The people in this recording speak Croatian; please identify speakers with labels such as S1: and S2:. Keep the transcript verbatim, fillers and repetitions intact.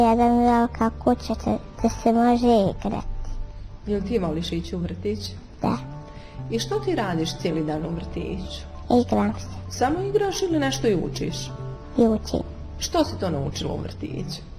S1: Jedan velika kuća da se može igrati.
S2: Jel ti voliš ići u vrtić?
S1: Da.
S2: I što ti radiš cijeli dan u vrtiću?
S1: Igram se.
S2: Samo igraš ili nešto i učiš?
S1: I učim.
S2: Što si to naučila u vrtiću?